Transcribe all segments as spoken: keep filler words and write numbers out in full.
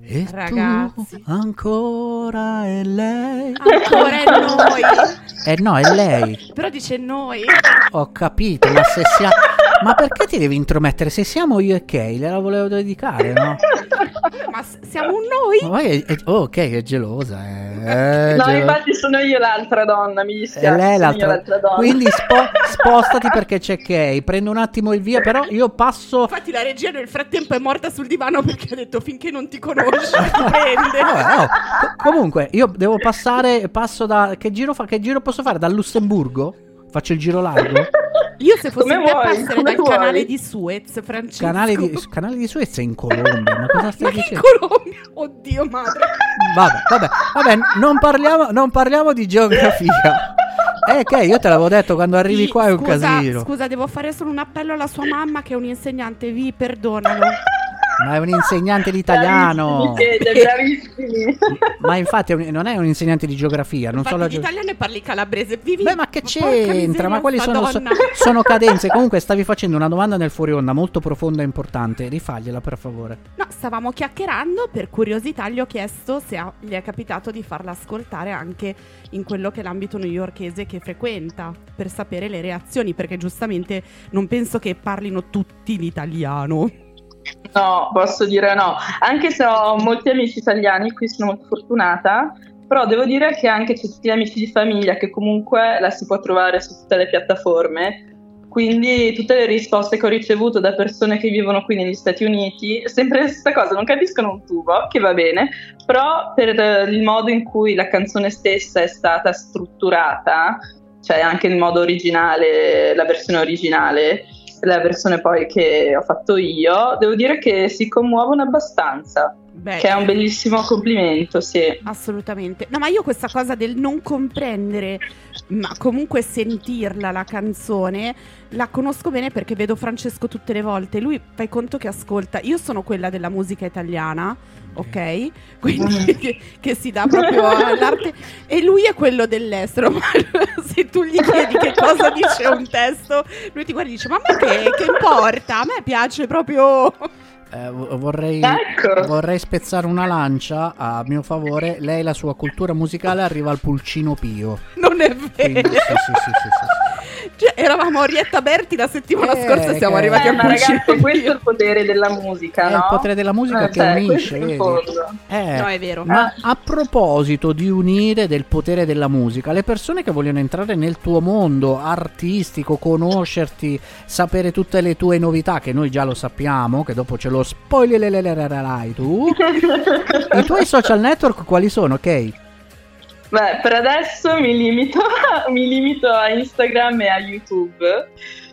E Ragazzi, tu ancora è lei? ancora è noi. Eh no, è lei. Però dice noi. Ho capito, ma se siamo... Ma perché ti devi intromettere? Se siamo io e Kay, gliela volevo dedicare, no? Ma s- siamo un noi? Ma poi è, è- oh, Kay è gelosa. È, è No, gelo- infatti sono io l'altra donna, mi dispiace. è lei sono l'altra. io l'altra donna. Quindi spo- spostati perché c'è Kay. Prendo un attimo il via, però io passo... Infatti la regia nel frattempo è morta sul divano perché ha detto finché non ti conosci ti prende. Vabbè, oh, co- comunque, io devo passare, passo da... Che giro, fa- che giro posso fare? Dal Lussemburgo? Faccio il giro largo? Io se fossi Come te vuoi, passerei come dal vuoi. canale di Suez, Francesco. Canale di, canale di Suez è in Colombia, ma cosa stai Ma che dicendo? Colombia? Oddio madre. Vabbè, vabbè, vabbè, non parliamo, non parliamo di geografia. Eh, che io te l'avevo detto, quando arrivi qua è un Scusa, casino. Scusa, devo fare solo un appello alla sua mamma che è un insegnante. Vi perdonalo. Ma è un insegnante di italiano. Bravissimi siete, bravissimi. Ma infatti è un- non è un insegnante di geografia, non Infatti solo di italiano e parli calabrese. Vivi. Beh, ma che porca c'entra? miseria, Ma quali sta sono, so- donna. sono cadenze? Comunque stavi facendo una domanda nel fuori onda molto profonda e importante. Rifagliela per favore. No, stavamo chiacchierando, per curiosità gli ho chiesto se ha- gli è capitato di farla ascoltare anche in quello che è l'ambito newyorkese che frequenta, per sapere le reazioni, perché giustamente non penso che parlino tutti l'italiano. No, posso dire no. Anche se ho molti amici italiani, qui sono molto fortunata, però devo dire che anche c'è tutti gli amici di famiglia che comunque la si può trovare su tutte le piattaforme. Quindi tutte le risposte che ho ricevuto da persone che vivono qui negli Stati Uniti, sempre la stessa cosa, non capiscono un tubo, che va bene, però per eh, il modo in cui la canzone stessa è stata strutturata, cioè anche il modo originale, la versione originale, la versione poi che ho fatto io, devo dire che si commuovono abbastanza, Beh, che è un bellissimo complimento, sì. assolutamente. No, ma io questa cosa del non comprendere, ma comunque sentirla la canzone, la conosco bene perché vedo Francesco tutte le volte. Lui, fai conto che ascolta. Io sono quella della musica italiana, ok? Quindi che, che si dà proprio all'arte. E lui è quello dell'estero. Ma se tu gli chiedi che cosa dice un testo, lui ti guarda e dice: ma a me che, che importa? A me piace proprio. Eh, vo- vorrei, Ecco. vorrei spezzare una lancia a mio favore. Lei, la sua cultura musicale arriva al Pulcino Pio. Non è Quindi, vero. sì, sì, sì, sì, sì. Cioè, eravamo a Orietta Berti la settimana Eh, scorsa e siamo che- arrivati Eh, a ma Pulcino ragazzi, questo è Pio. il potere della musica, È no? il potere della musica Eh, che cioè, unisce, questo in vedi? fondo. Eh, No, è vero. Ma a proposito di unire del potere della musica, le persone che vogliono entrare nel tuo mondo artistico, conoscerti, sapere tutte le tue novità, che noi già lo sappiamo, che dopo ce lo spoilererai tu. I tuoi social network quali sono, ok? Beh, per adesso mi limito, mi limito a Instagram e a YouTube.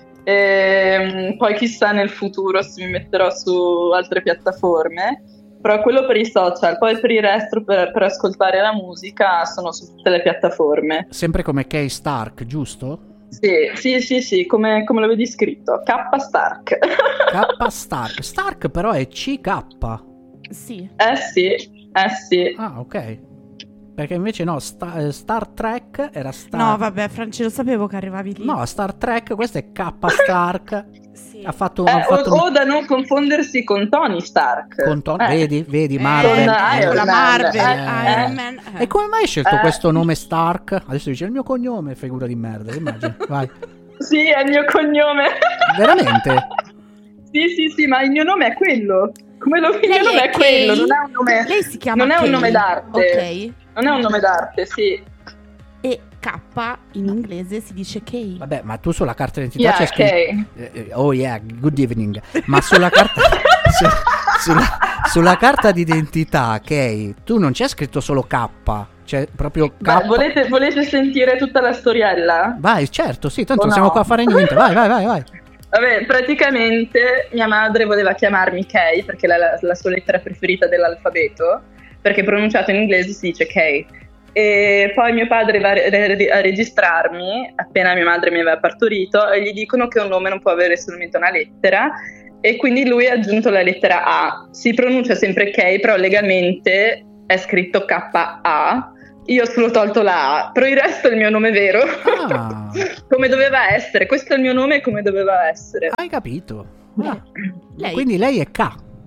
Ehm, poi chissà nel futuro se mi metterò su altre piattaforme. Però quello per i social, poi per il resto, per, per ascoltare la musica, sono su tutte le piattaforme. Sempre come Kay Stark, giusto? Sì, sì, sì, sì, come, come lo vedi scritto, K Stark. K Stark. Stark però è C K. Sì. Eh sì, eh sì. Ah, ok. Perché invece no, Sta- eh, Star Trek era Star... No, vabbè, Franci, lo sapevo che arrivavi lì. No, Star Trek, questo è K Stark. Sì. Ha fatto, Eh, ha fatto o, o da non confondersi con Tony Stark. con Ton- Eh. vedi, vedi, Eh, Marvel. Con Eh, Iron la Man. Marvel, Eh, Iron eh. Man. eh. E come mai hai scelto Eh. questo nome Stark? Adesso dice il mio cognome, figura di merda, immagini. Vai. Sì, è il mio cognome. Veramente? Sì, sì, sì, ma il mio nome è quello. Come lo, il Lei mio nome è è quello, Kay? non è un nome. Lei si chiama non è un Kay. nome d'arte. Ok. Non è un nome d'arte, sì. E K in inglese si dice Kay. Vabbè, ma tu sulla carta d'identità Yeah, c'è scritto... Kay. Eh, eh, oh yeah, good evening. Ma sulla carta... su- sulla, sulla carta d'identità, Kay, tu non c'è scritto solo K, c'è proprio K. Beh, volete, volete sentire tutta la storiella? Vai, certo, sì, tanto O non no? siamo qua a fare niente. Vai, vai, vai, vai. Vabbè, praticamente mia madre voleva chiamarmi Kay perché è la, la sua lettera preferita dell'alfabeto, perché pronunciato in inglese si dice Kay. E poi mio padre va a, re- a registrarmi appena mia madre mi aveva partorito e gli dicono che un nome non può avere solamente una lettera, e quindi lui ha aggiunto la lettera A. Si pronuncia sempre Kay, però legalmente è scritto K A. Io ho solo tolto la A, però il resto è il mio nome vero. Ah, Come doveva essere, questo è il mio nome come doveva essere. hai capito. Beh, Ah. lei- Quindi lei è K.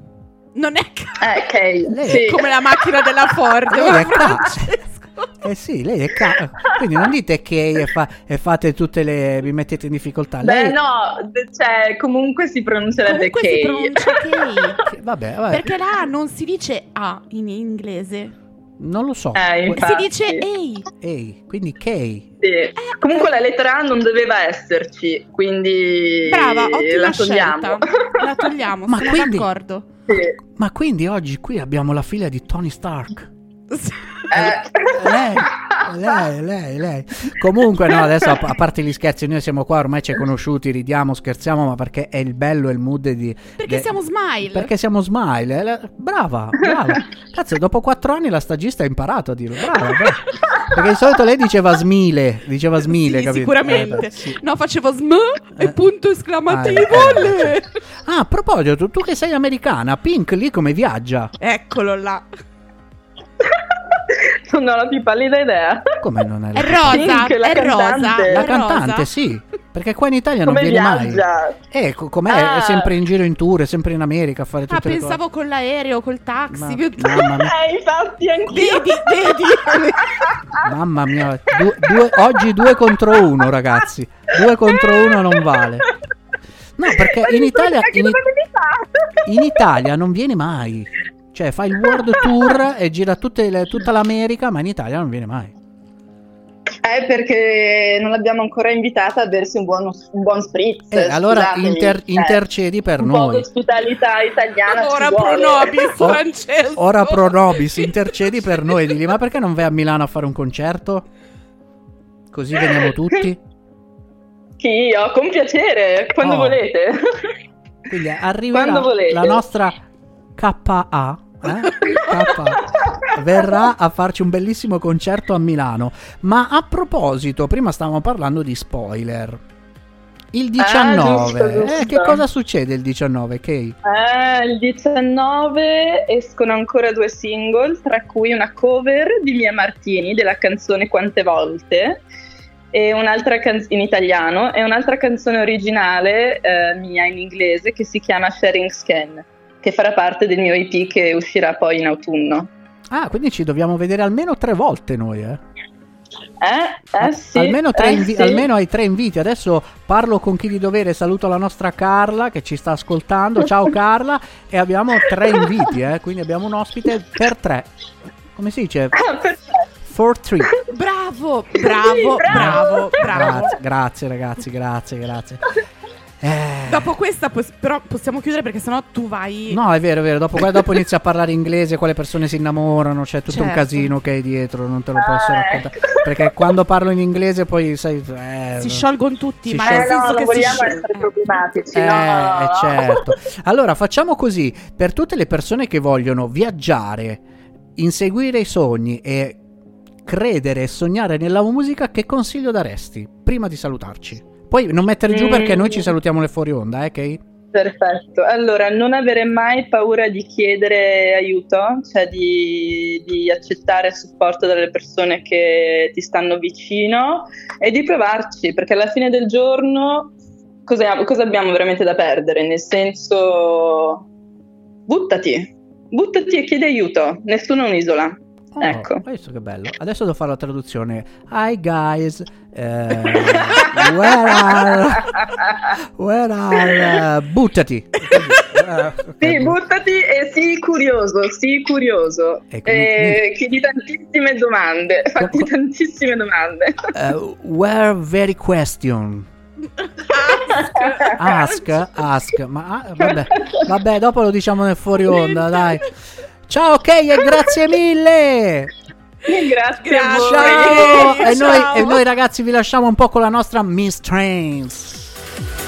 Non è Eh, Kay, Lei- sì. come la macchina della Ford. Lei è ca- Francesco. Eh sì, lei è ca- quindi non dite che e, fa- e fate tutte le vi mettete in difficoltà. Beh, Lei no, d- cioè, comunque si pronuncerebbe Comunque si Kay. pronuncia Kay. che- vabbè, vabbè, Perché la A non si dice A in inglese. non lo so. Eh, Que- infatti. Si dice Ehi. Ehi, quindi Kay. Sì. Comunque la lettera A non doveva esserci, quindi Brava, ottima la togliamo. scelta. La togliamo, Ma sono quindi- d'accordo. Sì. Ma quindi oggi qui abbiamo la figlia di Tony Stark. Eh. Lei, lei, lei, lei. Comunque, no, adesso a, a parte gli scherzi, noi siamo qua, ormai ci è conosciuti, ridiamo, scherziamo, ma perché è il bello e il mood di. Perché de- siamo Smile. Perché siamo Smile. eh, la- Brava, brava. Cazzo, dopo quattro anni la stagista ha imparato a dirlo. Brava, brava. Perché di solito lei diceva Smile, diceva Smile, Sì, capito? sicuramente. Eh, beh, sì. No, facevo sm Eh. e punto esclamativo. Ah, eh, le- eh. Ah, a proposito, tu che sei americana, Pink lì come viaggia? Eccolo là. Non ho la più pallida idea. Come non è la È rosa, Pink, la è rosa. cantante. è La rosa. cantante, sì, perché qua in Italia non Come viene viaggia? mai. Eh, co- com'è? È Ah. sempre in giro in tour, è sempre in America a fare Ah, tutte le pensavo con l'aereo, col taxi. Ma- più- mamma mia. Eh, infatti anch'io. Vedi, vedi. cose. Mamma mia, du- due- oggi due contro uno, ragazzi. Due contro uno non vale. No, perché in Italia in, in Italia non viene mai. Cioè, fa il world tour e gira tutte le- tutta l'America, ma in Italia non viene mai. Eh, perché non l'abbiamo ancora invitata a bersi un buon, un buon spritz. Eh, allora scusatemi. inter- Eh, intercedi per un po' noi. d'ospitalità italiana ci Ora vuole. pro nobis, O- Francesco. Ora pro nobis, intercedi per noi. Digli, ma perché non vai a Milano a fare un concerto? Così veniamo tutti. Chi io? Con piacere, quando Oh. volete. Quindi arriverà Quando volete. la nostra K A, eh? K A, verrà a farci un bellissimo concerto a Milano. Ma a proposito, prima stavamo parlando di spoiler. Il diciannove, Ah, giusto, giusto. Eh, che cosa succede il diciannove, Kay? Eh, il diciannove escono ancora due single, tra cui una cover di Mia Martini della canzone Quante volte, e un'altra canzone in italiano, e un'altra canzone originale eh, mia in inglese che si chiama Sharing Scan, che farà parte del mio E P che uscirà poi in autunno. Ah, quindi ci dobbiamo vedere almeno tre volte noi, eh? Eh, eh sì, almeno, tre eh, invi- sì. almeno hai tre inviti. Adesso parlo con chi di dovere, saluto la nostra Carla che ci sta ascoltando. Ciao Carla, e abbiamo tre inviti, eh? Quindi abbiamo un ospite per tre. Come si dice? Ah, perfetto. For three. Bravo, bravo, Sì, bravo. bravo, bravo. Grazie, grazie ragazzi, grazie, grazie. Eh, Dopo questa pos- però possiamo chiudere perché sennò tu vai. No, è vero, è vero. Dopo, dopo inizia a parlare inglese, quelle persone si innamorano, c'è tutto un Certo. casino che è dietro, non te lo posso Ah, raccontare. ecco. Perché quando parlo in inglese poi sai... eh, Si sciolgono tutti, Si ma sciol- nel Eh, no, senso non che si vogliamo sciol- essere problematici. Eh, no, no, no, eh, no. certo. Allora facciamo così, per tutte le persone che vogliono viaggiare, inseguire i sogni e credere e sognare nella musica, che consiglio daresti prima di salutarci? Poi non mettere giù Mm. perché noi ci salutiamo nel fuori onda, eh, Kay? Perfetto, allora non avere mai paura di chiedere aiuto, cioè di, di accettare supporto dalle persone che ti stanno vicino e di provarci, perché alla fine del giorno cosa, cosa abbiamo veramente da perdere? Nel senso, buttati, buttati e chiedi aiuto, nessuno è un'isola. Oh, Ecco. hai visto che bello. Adesso devo fare la traduzione. Hi guys, eh, where are where are uh, buttati. Eh, Sì, ok. buttati e sii curioso, sii curioso. E quindi- Eh, chiedi tantissime domande, fatti Co- tantissime domande. Eh, where very question. Ask, ask, ma ah, vabbè, vabbè, dopo lo diciamo nel fuori onda, dai. Ciao Kay e grazie mille. Grazie, a Grazie. voi. Ciao. E noi, Ciao. e noi ragazzi vi lasciamo un po' con la nostra Miss Trains.